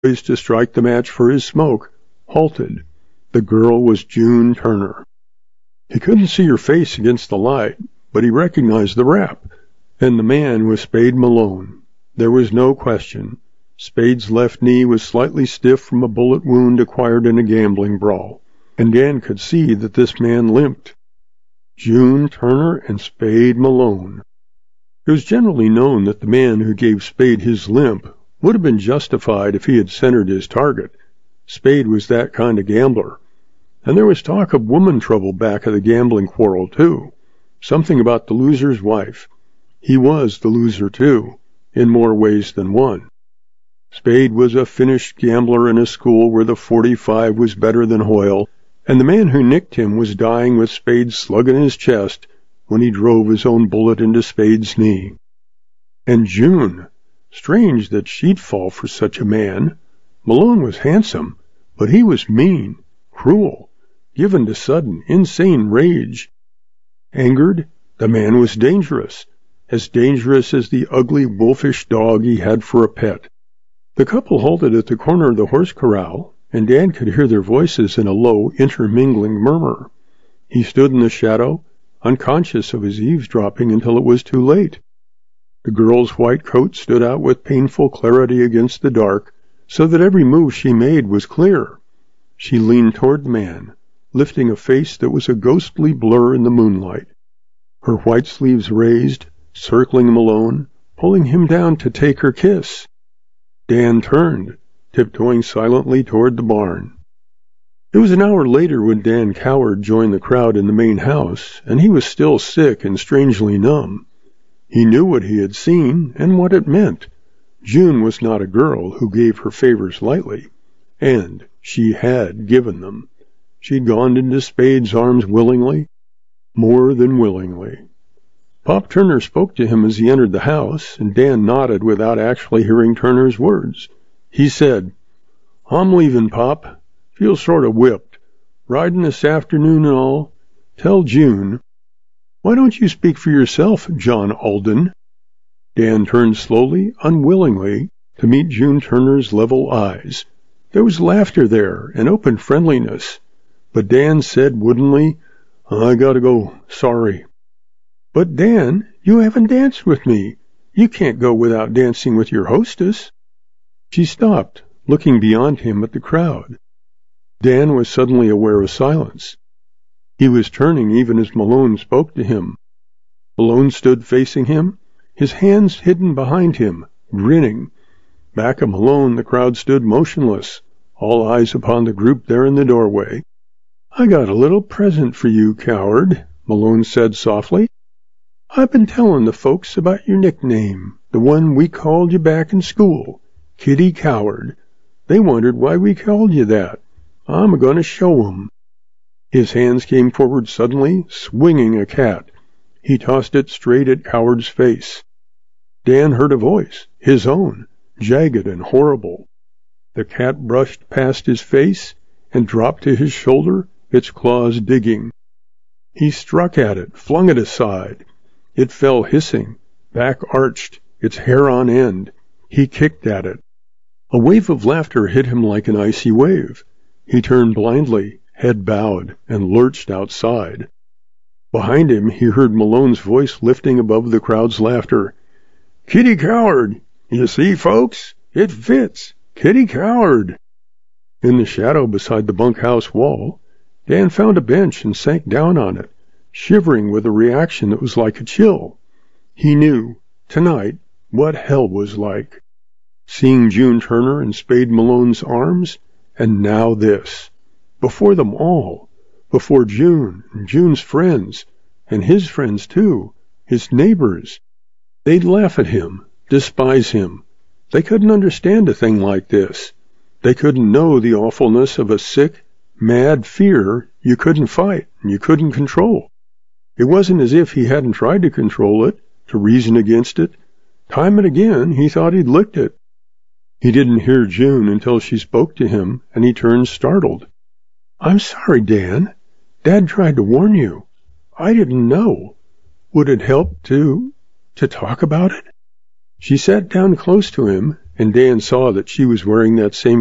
poised to strike the match for his smoke, halted. The girl was June Turner. He couldn't see her face against the light, but he recognized the rap, and the man was Spade Malone. There was no question. Spade's left knee was slightly stiff from a bullet wound acquired in a gambling brawl, and Dan could see that this man limped. June Turner and Spade Malone. It was generally known that the man who gave Spade his limp would have been justified if he had centered his target. Spade was that kind of gambler. And there was talk of woman trouble back of the gambling quarrel, too. Something about the loser's wife. He was the loser, too, in more ways than one. Spade was a finished gambler in a school where the .45 was better than Hoyle, and the man who nicked him was dying with Spade's slug in his chest when he drove his own bullet into Spade's knee. And June. Strange that she'd fall for such a man. Malone was handsome, but he was mean, cruel, given to sudden, insane rage. Angered, the man was dangerous as the ugly, wolfish dog he had for a pet. The couple halted at the corner of the horse corral, and Dan could hear their voices in a low, intermingling murmur. He stood in the shadow, unconscious of his eavesdropping until it was too late. The girl's white coat stood out with painful clarity against the dark, so that every move she made was clear. She leaned toward the man, lifting a face that was a ghostly blur in the moonlight. Her white sleeves raised, circling Malone, pulling him down to take her kiss. Dan turned, tiptoeing silently toward the barn. It was an hour later when Dan Coward joined the crowd in the main house, and he was still sick and strangely numb. He knew what he had seen and what it meant. June was not a girl who gave her favors lightly, and she had given them. She'd gone into Spade's arms willingly, more than willingly. Pop Turner spoke to him as he entered the house, and Dan nodded without actually hearing Turner's words. He said, "I'm leaving, Pop. Feel sort of whipped. Riding this afternoon and all. Tell June." "Why don't you speak for yourself, John Alden?" Dan turned slowly, unwillingly, to meet June Turner's level eyes. There was laughter there, and open friendliness. But Dan said woodenly, "I gotta go. Sorry." "But, Dan, you haven't danced with me. You can't go without dancing with your hostess." She stopped, looking beyond him at the crowd. Dan was suddenly aware of silence. He was turning even as Malone spoke to him. Malone stood facing him, his hands hidden behind him, grinning. Back of Malone, the crowd stood motionless, all eyes upon the group there in the doorway. "I got a little present for you, Coward," Malone said softly. "I've been telling the folks about your nickname, the one we called you back in school, Kitty Coward. They wondered why we called you that. I'm going to show 'em." His hands came forward suddenly, swinging a cat. He tossed it straight at Coward's face. Dan heard a voice, his own, jagged and horrible. The cat brushed past his face and dropped to his shoulder, its claws digging. He struck at it, flung it aside. It fell hissing, back arched, its hair on end. He kicked at it. A wave of laughter hit him like an icy wave. He turned blindly, head bowed, and lurched outside. Behind him, he heard Malone's voice lifting above the crowd's laughter. "Kitty Coward! You see, folks? It fits! Kitty Coward!" In the shadow beside the bunkhouse wall, Dan found a bench and sank down on it, shivering with a reaction that was like a chill. He knew, tonight, what hell was like. Seeing June Turner in Spade Malone's arms, and now this. Before them all. Before June and June's friends, and his friends too, his neighbors. They'd laugh at him, despise him. They couldn't understand a thing like this. They couldn't know the awfulness of a sick, mad fear you couldn't fight and you couldn't control. It wasn't as if he hadn't tried to control it, to reason against it. Time and again he thought he'd licked it. He didn't hear June until she spoke to him, and he turned startled. "I'm sorry, Dan. Dad tried to warn you. I didn't know. Would it help to talk about it?" She sat down close to him, and Dan saw that she was wearing that same